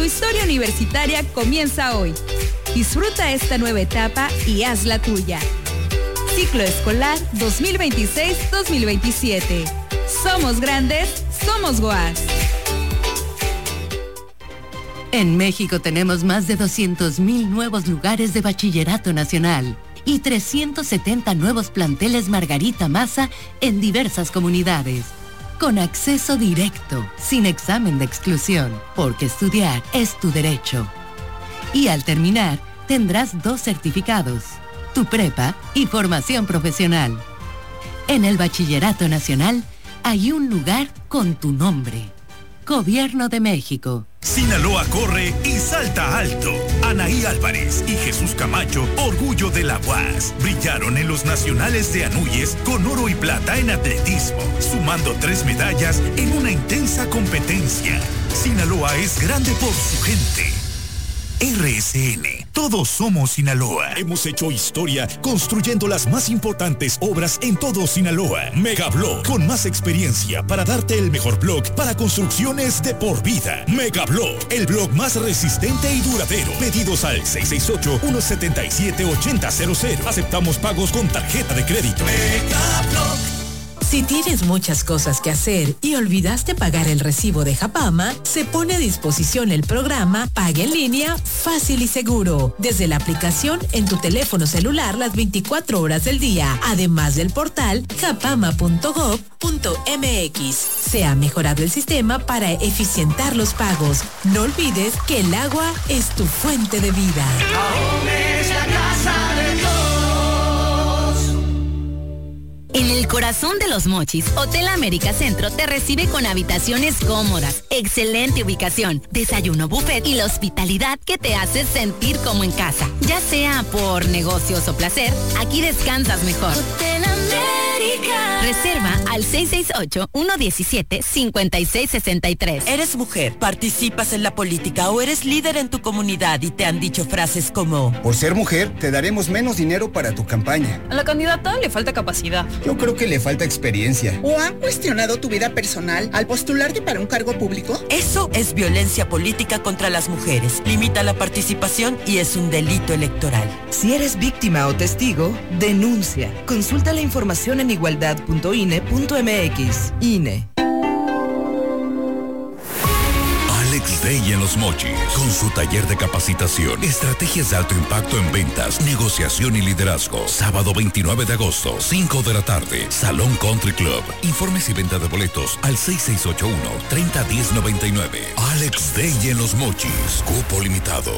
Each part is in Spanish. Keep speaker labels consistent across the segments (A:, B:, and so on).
A: historia universitaria comienza hoy. Disfruta esta nueva etapa y haz la tuya. Ciclo escolar 2026-2027. Somos grandes, somos GOAS.
B: En México tenemos más de 200,000 nuevos lugares de bachillerato nacional y 370 nuevos planteles Margarita Maza en diversas comunidades. Con acceso directo, sin examen de exclusión, porque estudiar es tu derecho. Y al terminar, tendrás 2 certificados, tu prepa y formación profesional. En el Bachillerato Nacional hay un lugar con tu nombre. Gobierno de México.
C: Sinaloa corre y salta alto. Anaí Álvarez y Jesús Camacho, orgullo de la UAS, brillaron en los nacionales de Anuyes con oro y plata en atletismo, sumando 3 medallas en una intensa competencia. Sinaloa es grande por su gente. RSN, todos somos Sinaloa. Hemos hecho historia construyendo las más importantes obras en todo Sinaloa. Megablog, con más experiencia para darte el mejor blog para construcciones de por vida. Megablog, el blog más resistente y duradero. Pedidos al 668-177-8000. Aceptamos pagos con tarjeta de crédito. Megablog.
D: Si tienes muchas cosas que hacer y olvidaste pagar el recibo de Japama, se pone a disposición el programa Paga en Línea Fácil y Seguro, desde la aplicación en tu teléfono celular las 24 horas del día, además del portal japama.gov.mx. Se ha mejorado el sistema para eficientar los pagos. No olvides que el agua es tu fuente de vida.
E: Ahome es la casa de todos.
F: En el corazón de Los Mochis, Hotel América Centro te recibe con habitaciones cómodas, excelente ubicación, desayuno buffet y la hospitalidad que te hace sentir como en casa. Ya sea por negocios o placer, aquí descansas mejor.
E: Hotel América.
F: Reserva al 668-117-5663.
D: ¿Eres mujer, participas en la política o eres líder en tu comunidad y te han dicho frases como:
G: por ser mujer, te daremos menos dinero para tu campaña?
H: A la candidata le falta capacidad.
G: Yo creo que le falta experiencia.
I: ¿O han cuestionado tu vida personal al postularte para un cargo público?
D: Eso es violencia política contra las mujeres. Limita la participación y es un delito electoral.
J: Si eres víctima o testigo, denuncia. Consulta la información en igualdad.ine.mx. INE.
C: Alex Day en Los Mochis, con su taller de capacitación, estrategias de alto impacto en ventas, negociación y liderazgo. Sábado 29 de agosto, 5 de la tarde, Salón Country Club. Informes y venta de boletos al 6681-301099. Alex Day en Los Mochis, cupo limitado.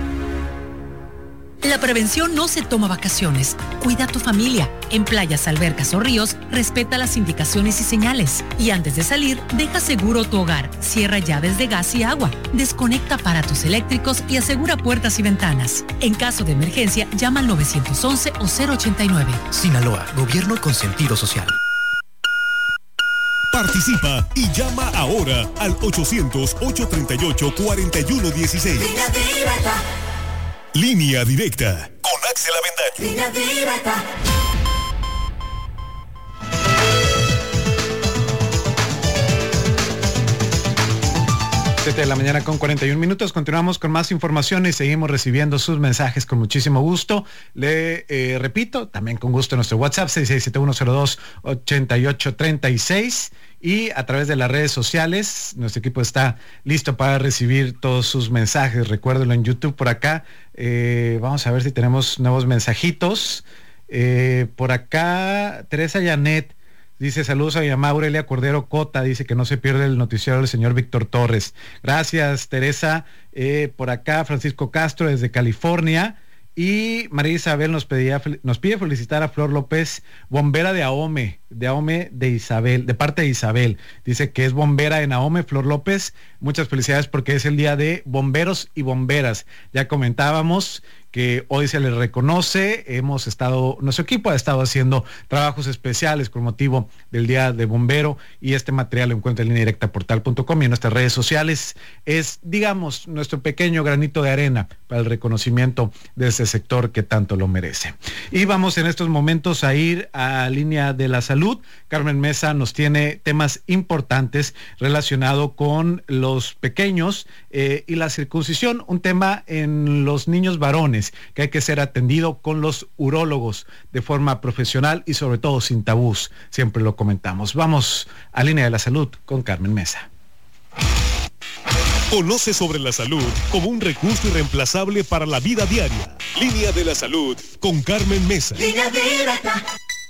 K: La prevención no se toma vacaciones. Cuida a tu familia. En playas, albercas o ríos, respeta las indicaciones y señales. Y antes de salir, deja seguro tu hogar. Cierra llaves de gas y agua. Desconecta aparatos eléctricos y asegura puertas y ventanas. En caso de emergencia, llama al 911 o 089.
L: Sinaloa, gobierno con sentido social.
C: Participa y llama ahora al 800-838-4116. Línea directa con Axel Avendaño.
E: Línea directa.
M: De la mañana con 41 minutos. Continuamos con más información y seguimos recibiendo sus mensajes con muchísimo gusto. Le repito, también con gusto nuestro WhatsApp 6671028836 y a través de las redes sociales. Nuestro equipo está listo para recibir todos sus mensajes. Recuérdelo en YouTube por acá. Vamos a ver si tenemos nuevos mensajitos. Por acá, Teresa Janet dice: saludos a mi mamá Aurelia Cordero Cota, dice que no se pierde el noticiero del señor Víctor Torres. Gracias, Teresa. Por acá, Francisco Castro desde California. Y María Isabel nos pide felicitar a Flor López, bombera de Ahome de Isabel, de parte de Isabel. Dice que es bombera en Ahome, Flor López. Muchas felicidades porque es el día de bomberos y bomberas. Ya comentábamos que hoy se les reconoce. Nuestro equipo ha estado haciendo trabajos especiales con motivo del Día de Bombero, y este material lo encuentra en línea directa portal.com y en nuestras redes sociales. Es, digamos, nuestro pequeño granito de arena para el reconocimiento de ese sector que tanto lo merece. Y vamos en estos momentos a ir a Línea de la Salud. Carmen Mesa nos tiene temas importantes relacionados con los pequeños y la circuncisión, un tema en los niños varones que hay que ser atendido con los urólogos de forma profesional y sobre todo sin tabús. Siempre lo comentamos. Vamos a Línea de la Salud con Carmen Mesa.
N: Conoce sobre la salud como un recurso irreemplazable para la vida diaria. Línea de la Salud con Carmen Mesa.
E: Línea directa.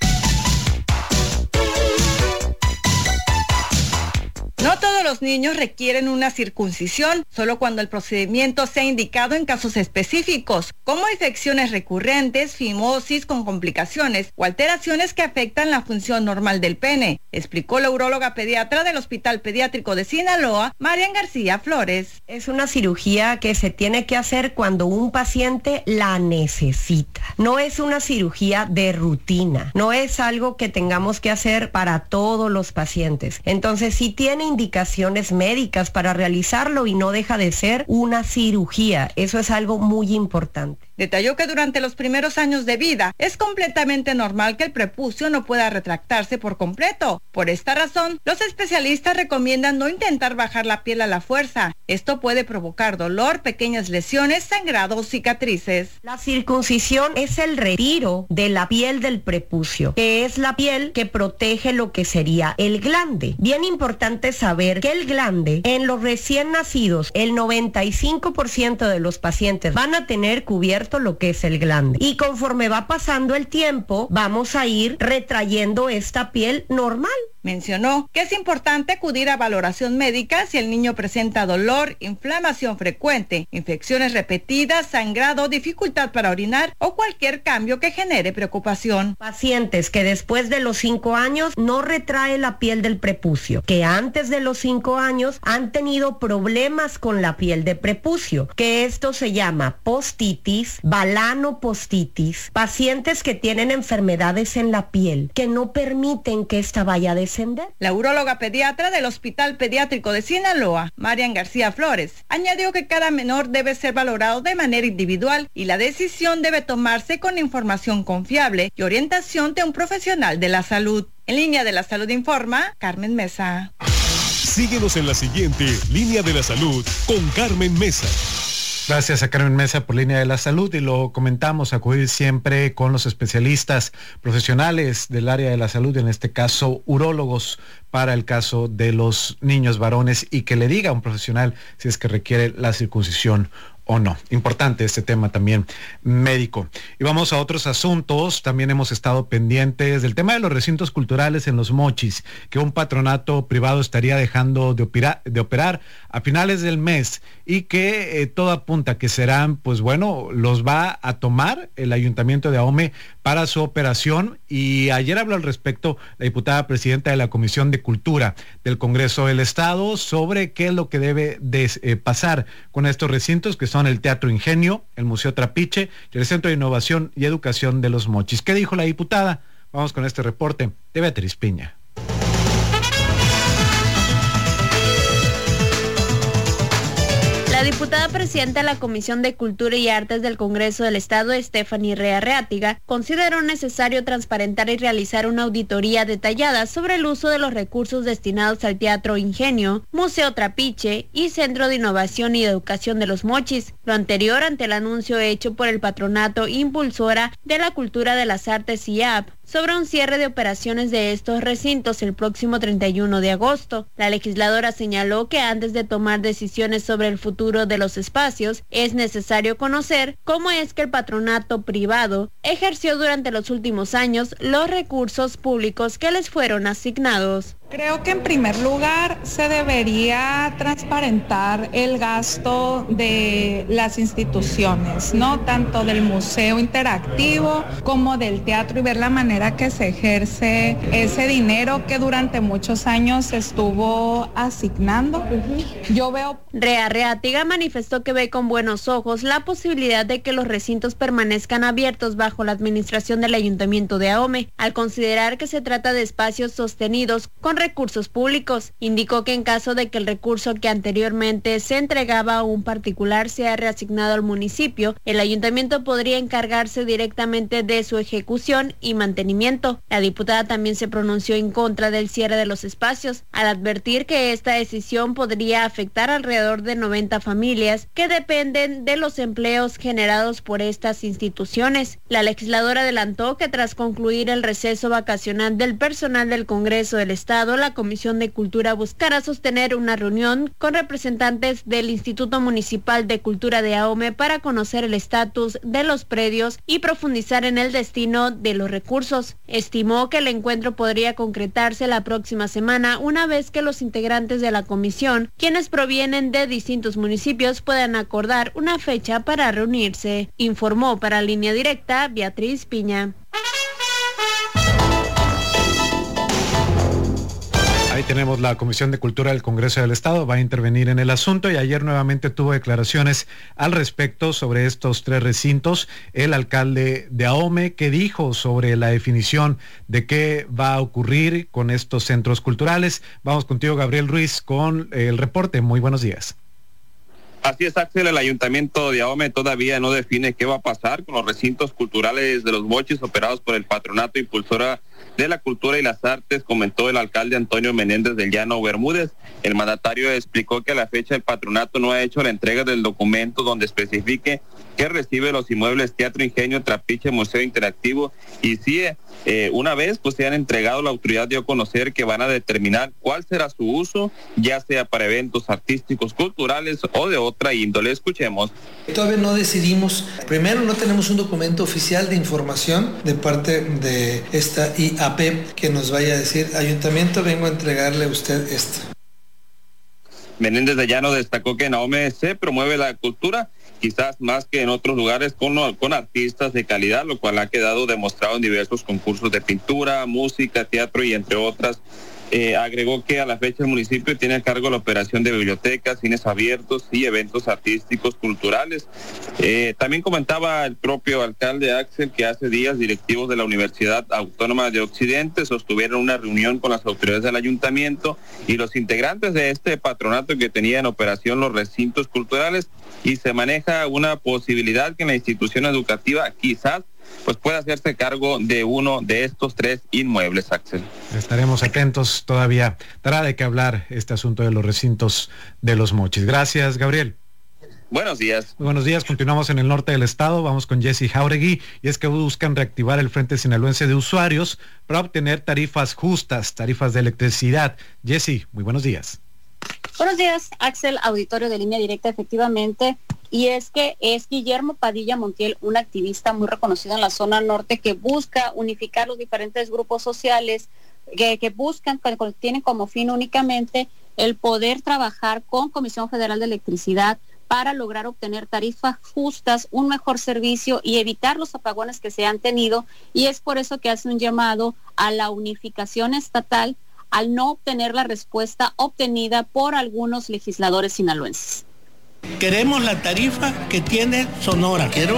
O: No todos los niños requieren una circuncisión, solo cuando el procedimiento sea indicado en casos específicos, como infecciones recurrentes, fimosis con complicaciones o alteraciones que afectan la función normal del pene, explicó la uróloga pediatra del Hospital Pediátrico de Sinaloa, Marian García Flores.
P: Es una cirugía que se tiene que hacer cuando un paciente la necesita. No es una cirugía de rutina, no es algo que tengamos que hacer para todos los pacientes. Entonces, si tiene indicaciones médicas para realizarlo y no deja de ser una cirugía. Eso es algo muy importante.
O: Detalló que durante los primeros años de vida es completamente normal que el prepucio no pueda retractarse por completo. Por esta razón, los especialistas recomiendan no intentar bajar la piel a la fuerza. Esto puede provocar dolor, pequeñas lesiones, sangrado o cicatrices.
P: La circuncisión es el retiro de la piel del prepucio, que es la piel que protege lo que sería el glande. Bien importante saber que el glande en los recién nacidos, el 95% de los pacientes van a tener cubierto lo que es el glande. Y conforme va pasando el tiempo, vamos a ir retrayendo esta piel normal.
O: Mencionó que es importante acudir a valoración médica si el niño presenta dolor, inflamación frecuente, infecciones repetidas, sangrado, dificultad para orinar o cualquier cambio que genere preocupación.
P: Pacientes que después de los 5 años no retrae la piel del prepucio, que antes de los 5 años han tenido problemas con la piel de prepucio, que esto se llama postitis, balanopostitis, pacientes que tienen enfermedades en la piel que no permiten que esta vaya a descender.
O: La uróloga pediatra del Hospital Pediátrico de Sinaloa, Marian García Flores, añadió que cada menor debe ser valorado de manera individual y la decisión debe tomarse con información confiable y orientación de un profesional de la salud. En Línea de la Salud informa Carmen Mesa.
N: Síguenos en la siguiente Línea de la Salud con Carmen Mesa.
M: Gracias a Carmen Mesa por Línea de la Salud, y lo comentamos, acudir siempre con los especialistas profesionales del área de la salud, en este caso urólogos, para el caso de los niños varones, y que le diga a un profesional si es que requiere la circuncisión o no. Importante este tema también médico. Y vamos a otros asuntos. También hemos estado pendientes del tema de los recintos culturales en Los Mochis, que un patronato privado estaría dejando de operar a finales del mes, y que todo apunta que serán, pues bueno, los va a tomar el Ayuntamiento de Ahome para su operación. Y ayer habló al respecto la diputada presidenta de la Comisión de Cultura del Congreso del Estado sobre qué es lo que debe de pasar con estos recintos, que son el Teatro Ingenio, el Museo Trapiche y el Centro de Innovación y Educación de Los Mochis. ¿Qué dijo la diputada? Vamos con este reporte de Beatriz Piña.
Q: La diputada presidenta de la Comisión de Cultura y Artes del Congreso del Estado, Stephanie Rea Reátiga, consideró necesario transparentar y realizar una auditoría detallada sobre el uso de los recursos destinados al Teatro Ingenio, Museo Trapiche y Centro de Innovación y Educación de Los Mochis. Lo anterior ante el anuncio hecho por el Patronato Impulsora de la Cultura de las Artes IAP sobre un cierre de operaciones de estos recintos el próximo 31 de agosto. La legisladora señaló que antes de tomar decisiones sobre el futuro de los espacios, es necesario conocer cómo es que el patronato privado ejerció durante los últimos años los recursos públicos que les fueron asignados.
R: Creo que en primer lugar se debería transparentar el gasto de las instituciones, ¿no? Tanto del museo interactivo como del teatro, y ver la manera que se ejerce ese dinero que durante muchos años se estuvo asignando. Yo veo...
Q: Rearreátiga manifestó que ve con buenos ojos la posibilidad de que los recintos permanezcan abiertos bajo la administración del Ayuntamiento de Ahome, al considerar que se trata de espacios sostenidos con recursos públicos. Indicó que en caso de que el recurso que anteriormente se entregaba a un particular sea reasignado al municipio, el ayuntamiento podría encargarse directamente de su ejecución y mantenimiento. La diputada también se pronunció en contra del cierre de los espacios, al advertir que esta decisión podría afectar alrededor de 90 familias que dependen de los empleos generados por estas instituciones. La legisladora adelantó que tras concluir el receso vacacional del personal del Congreso del Estado, la Comisión de Cultura buscará sostener una reunión con representantes del Instituto Municipal de Cultura de Ahome para conocer el estatus de los predios y profundizar en el destino de los recursos. Estimó que el encuentro podría concretarse la próxima semana, una vez que los integrantes de la comisión, quienes provienen de distintos municipios, puedan acordar una fecha para reunirse. Informó para Línea Directa Beatriz Piña.
M: Ahí tenemos la Comisión de Cultura del Congreso del Estado, va a intervenir en el asunto, y ayer nuevamente tuvo declaraciones al respecto sobre estos 3 recintos. El alcalde de Ahome, ¿qué dijo sobre la definición de qué va a ocurrir con estos centros culturales? Vamos contigo, Gabriel Ruiz, con el reporte. Muy buenos días.
S: Así es, Axel, el Ayuntamiento de Ahome todavía no define qué va a pasar con los recintos culturales de los Mochis operados por el Patronato Impulsora de la Cultura y las Artes, comentó el alcalde Antonio Menéndez del Llano Bermúdez. El mandatario explicó que a la fecha el patronato no ha hecho la entrega del documento donde especifique que recibe los inmuebles Teatro Ingenio, Trapiche, Museo Interactivo, y si una vez pues se han entregado, la autoridad dio a conocer que van a determinar cuál será su uso, ya sea para eventos artísticos, culturales o de otra índole. Escuchemos.
T: Todavía no decidimos. Primero, no tenemos un documento oficial de información de parte de esta IAP que nos vaya a decir: ayuntamiento, vengo a entregarle a usted esto.
S: Menéndez de Llano destacó que en Ahome se promueve la cultura, quizás más que en otros lugares, con artistas de calidad, lo cual ha quedado demostrado en diversos concursos de pintura, música, teatro y entre otras. Agregó que a la fecha el municipio tiene a cargo la operación de bibliotecas, cines abiertos y eventos artísticos culturales. También comentaba el propio alcalde Axel que hace días directivos de la Universidad Autónoma de Occidente sostuvieron una reunión con las autoridades del ayuntamiento y los integrantes de este patronato que tenía en operación los recintos culturales, y se maneja una posibilidad que la institución educativa quizás pues pueda hacerse cargo de uno de estos 3 inmuebles, Axel.
M: Estaremos atentos, todavía dará de qué hablar este asunto de los recintos de los Mochis. Gracias, Gabriel.
S: Buenos días.
M: Muy buenos días, continuamos en el norte del estado, vamos con Jessy Jauregui, y es que buscan reactivar el Frente Sinaloense de Usuarios para obtener tarifas justas, tarifas de electricidad. Jessy, muy buenos días.
U: Buenos días, Axel, auditorio de Línea Directa, efectivamente. Y es que es Guillermo Padilla Montiel, un activista muy reconocido en la zona norte que busca unificar los diferentes grupos sociales que buscan, que tienen como fin únicamente el poder trabajar con Comisión Federal de Electricidad para lograr obtener tarifas justas, un mejor servicio y evitar los apagones que se han tenido. Y es por eso que hace un llamado a la unificación estatal al no obtener la respuesta obtenida por algunos legisladores sinaloenses.
V: Queremos la tarifa que tiene Sonora. Quiero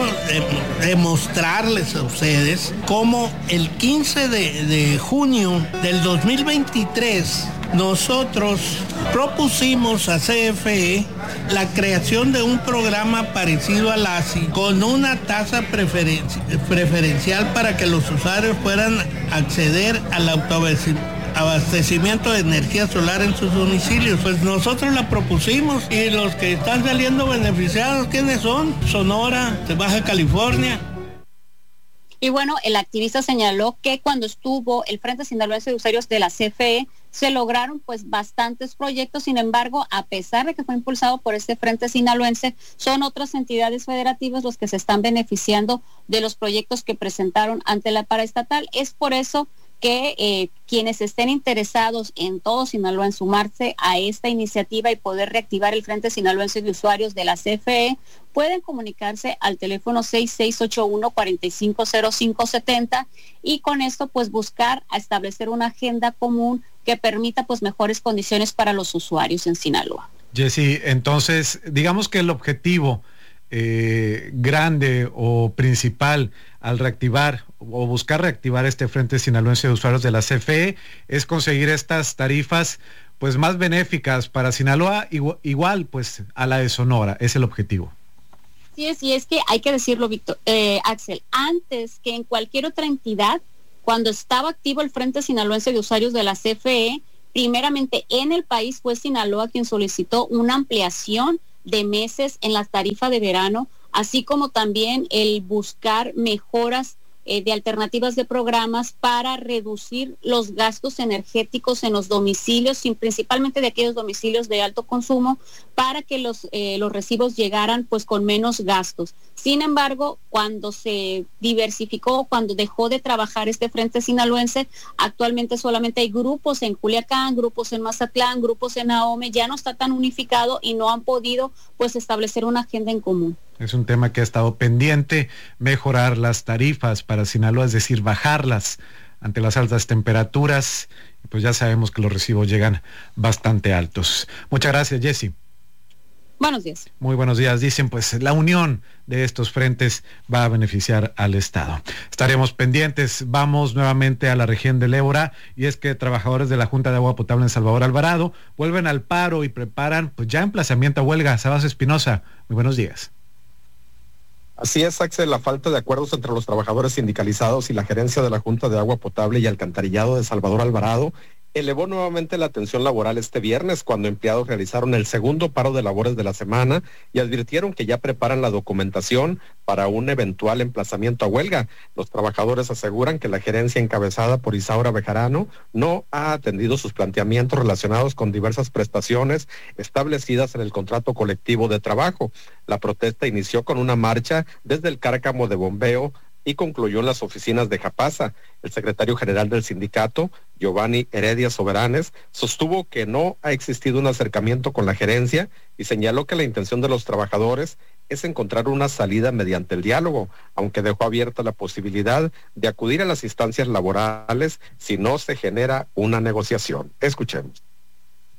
V: demostrarles a ustedes cómo el 15 de junio del 2023 nosotros propusimos a CFE la creación de un programa parecido al ASI con una tasa preferencial para que los usuarios puedan acceder al abastecimiento de energía solar en sus domicilios. Pues nosotros la propusimos y los que están saliendo beneficiados, ¿quiénes son? Sonora, Baja California.
U: Y bueno, el activista señaló que cuando estuvo el Frente Sinaloense de Usuarios de la CFE, se lograron pues bastantes proyectos. Sin embargo, a pesar de que fue impulsado por este Frente Sinaloense, son otras entidades federativas los que se están beneficiando de los proyectos que presentaron ante la paraestatal. Es por eso que quienes estén interesados en todo Sinaloa en sumarse a esta iniciativa y poder reactivar el Frente Sinaloense de Usuarios de la CFE, pueden comunicarse al teléfono 6681-450570 y con esto pues buscar a establecer una agenda común que permita pues mejores condiciones para los usuarios en Sinaloa.
M: Jessy, entonces digamos que el objetivo grande o principal al reactivar o buscar reactivar este Frente Sinaloense de Usuarios de la CFE es conseguir estas tarifas pues más benéficas para Sinaloa, igual pues a la de Sonora, es el objetivo.
U: Sí es, y es que hay que decirlo, Víctor, Axel, antes que en cualquier otra entidad, cuando estaba activo el Frente Sinaloense de Usuarios de la CFE, primeramente en el país fue Sinaloa quien solicitó una ampliación de meses en la tarifa de verano, así como también el buscar mejoras de alternativas de programas para reducir los gastos energéticos en los domicilios, principalmente de aquellos domicilios de alto consumo, para que los recibos llegaran pues con menos gastos. Sin embargo, cuando se diversificó, cuando dejó de trabajar este Frente Sinaloense, actualmente solamente hay grupos en Culiacán, grupos en Mazatlán, grupos en Ahome, ya no está tan unificado y no han podido pues establecer una agenda en común.
M: Es un tema que ha estado pendiente, mejorar las tarifas para Sinaloa, es decir, bajarlas ante las altas temperaturas, pues ya sabemos que los recibos llegan bastante altos. Muchas gracias, Jessy.
U: Buenos días.
M: Muy buenos días. Dicen, pues la unión de estos frentes va a beneficiar al Estado. Estaremos pendientes. Vamos nuevamente a la región del Ébora, y es que trabajadores de la Junta de Agua Potable en Salvador Alvarado vuelven al paro y preparan pues ya emplazamiento a huelga. Sabas Espinosa, muy buenos días.
A: Así es, Axel, la falta de acuerdos entre los trabajadores sindicalizados y la gerencia de la Junta de Agua Potable y Alcantarillado de Salvador Alvarado elevó nuevamente la tensión laboral este viernes, cuando empleados realizaron el segundo paro de labores de la semana y advirtieron que ya preparan la documentación para un eventual emplazamiento a huelga. Los trabajadores aseguran que la gerencia encabezada por Isaura Bejarano no ha atendido sus planteamientos relacionados con diversas prestaciones establecidas en el contrato colectivo de trabajo. La protesta inició con una marcha desde el Cárcamo de Bombeo y concluyó en las oficinas de Japasa. El secretario general del sindicato, Giovanni Heredia Soberanes, sostuvo que no ha existido un acercamiento con la gerencia y señaló que la intención de los trabajadores es encontrar una salida mediante el diálogo, aunque dejó abierta la posibilidad de acudir a las instancias laborales si no se genera una negociación. Escuchemos.